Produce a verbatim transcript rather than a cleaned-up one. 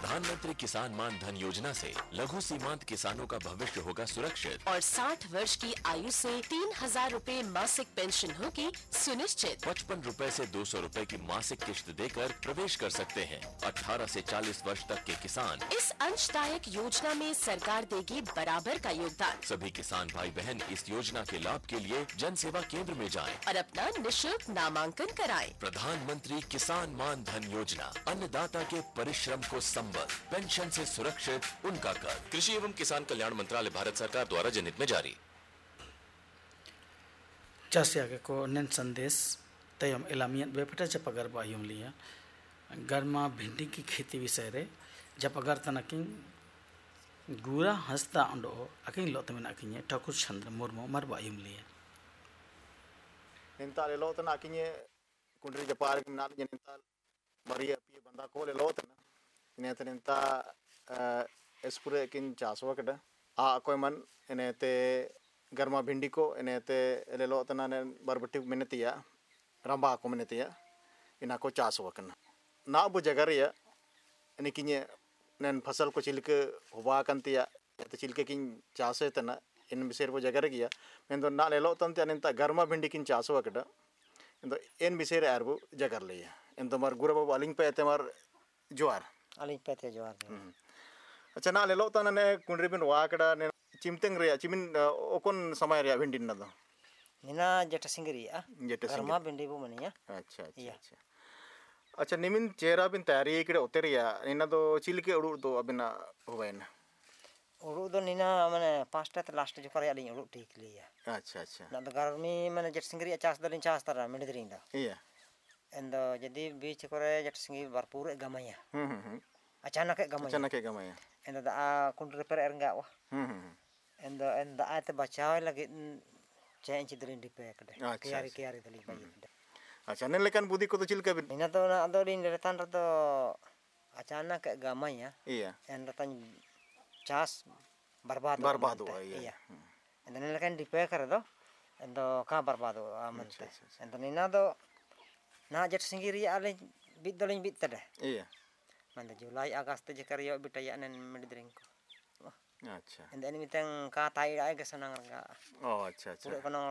प्रधानमंत्री किसान मान धन योजना से लघु सीमांत किसानों का भविष्य होगा सुरक्षित और साठ वर्ष की आयु से तीन हजार रूपए मासिक पेंशन होगी सुनिश्चित। पचपन रूपए से दो सौ रूपए की मासिक किश्त देकर प्रवेश कर सकते हैं। अठारह से चालीस वर्ष तक के किसान इस अंशदायक योजना में सरकार देगी बराबर का योगदान। सभी किसान भाई बहन इस योजना के लाभ के लिए जन सेवा केंद्र में जाएं। और अपना निशुल्क नामांकन कराएं। प्रधानमंत्री किसान मान धन योजना, अन्नदाता के परिश्रम को संबल, पेंशन से सुरक्षित उनका कर। कृषि एवं किसान कल्याण मंत्रालय, भारत सरकार द्वारा जनहित में जारी। चासिया के को नन संदेश तयम इलामियत बेपटा जपगर बायुम लिया गर्मा भिंडी की खेती विषय रे जपगर तनकिन गुरा हंसता अंडो अकिन लोत में अकिन ठाकुर चंद्र मुर्मू मर बायुम लिया निंता ले लोत ना अकिन कुंडरी जपार के नाल निंता मरिया पी बंदा को ले लोत ना इने निंता एस्पुरे अकिन चासवा कड़ा आ कोई मन इने ते गर्मा भिंडी को इने ते ले लोत ना ने बरबटी मिनतिया रंबा को मिनतिया इना को चासवा कना ना अबु जगह रिया इने किने नन फसल को चिलके हुआ कंतिया तो चिलके किन चासे तना इन बिसेर वो जगह गया मैं तो ना ले लो तंते अनिंता गर्मा भिंडी किन चासवा कड़ा इन तो इन बिसेर एरबु जगह लिया इन तो मार गुरा बाबू अलिंग पे ते मार ज्वार अलिंग पे ते ज्वार अच्छा ना ले लो तना ने कुंडरी बिन हुआ कड़ा ने चिमतेंग रिया चिमिन ओकोन समय रिया भिंडी ना दो निना जेटा सिंगरिया गर्मा भिंडी बु मनिया अच्छा अच्छा अच्छा अच्छा निमिन चेहरा बिन तैयारी इकडे उतरिया निना दो चिलके उड़ू दो अबिना होवेना उड़ू दो निना माने पांचटा ते लास्ट जो करे अलिंग उड़ू ठीक लिया अच्छा अच्छा ना गर्मी माने जेट सिंगरिया चास दलिन चास तरा मिडदरिंग दा iya एंदो जदी बीच करे जेट सिंगी भरपूर गमया हम्म हम्म अचानक गमया अचानक गमया एंदो दा कुंडरे पर एरंगा वा हम्म एंदो एंदा आते बचाव लगे चेंज दरिन डिपे कदे कियारी कियारी दली बाई अच्छा ने लेकिन बुद्धि को तो चिलका बिन ina to na ado din retan to acana ke gamanya iya en retan cas barbado barbado iya en dan lekan dipe kare do en do ka barbado amante en dan ina do na jet singiri ale bit dolin bit tade iya manda julai agast je karyo bitaya nen medring ko अच्छा en dan mitang ka tai ai ke sanang ga oh अच्छा अच्छा pura kono